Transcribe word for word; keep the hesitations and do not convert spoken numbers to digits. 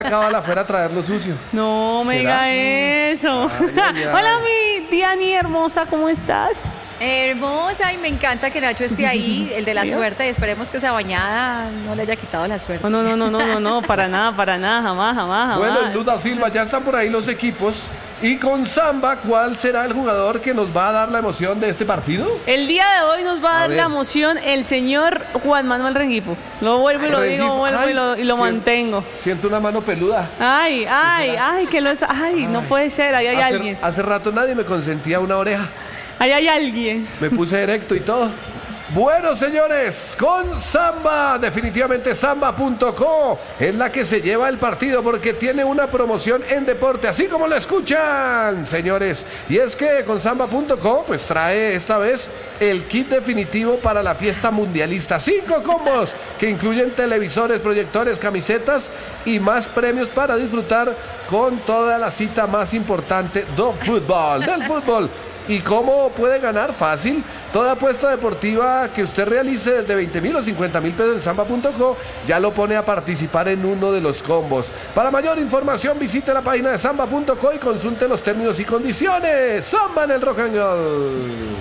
Acaba afuera a traer lo sucio. No me diga eso. Ay, ay, ay. Hola, mi Diani hermosa, ¿cómo estás? Hermosa, y me encanta que Nacho esté ahí, el de la suerte. Esperemos que esa bañada no le haya quitado la suerte. No, no, no, no, no, no, para nada, para nada, jamás, jamás, jamás. Bueno, Luda Silva, ya están por ahí los equipos. Y con Samba, ¿cuál será el jugador que nos va a dar la emoción de este partido? El día de hoy nos va a, a dar ver. la emoción el señor Juan Manuel Rengifo. Lo vuelvo y lo Rengifo. digo, vuelvo ay, y lo, y lo siento, mantengo. Siento una mano peluda. Ay, ay, ay, que lo es. Ay, ay, no puede ser, ahí hay hace, alguien. Hace rato nadie me consentía una oreja. Ahí hay alguien. Me puse erecto y todo. Bueno, señores, con Samba, definitivamente Samba punto co es la que se lleva el partido porque tiene una promoción en deporte, así como lo escuchan, señores. Y es que con Samba punto co pues trae esta vez el kit definitivo para la fiesta mundialista. Cinco combos que incluyen televisores, proyectores, camisetas y más premios para disfrutar con toda la cita más importante do fútbol, del fútbol. ¿Y cómo puede ganar? Fácil. Toda apuesta deportiva que usted realice desde veinte mil o cincuenta mil pesos en Samba punto co ya lo pone a participar en uno de los combos. Para mayor información visite la página de Samba punto co y consulte los términos y condiciones. Samba en el rock and roll.